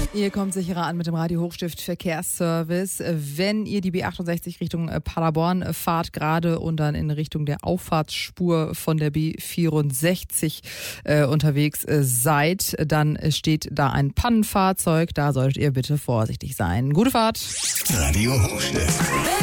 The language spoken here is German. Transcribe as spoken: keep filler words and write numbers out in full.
Ihr kommt sicherer an mit dem Radio Hochstift Verkehrsservice. Wenn ihr die B achtundsechzig Richtung Paderborn fahrt gerade und dann in Richtung der Auffahrtsspur von der B vierundsechzig äh, unterwegs äh, seid, dann steht da ein Pannenfahrzeug. Da solltet ihr bitte vorsichtig sein. Gute Fahrt. Radio Hochstift.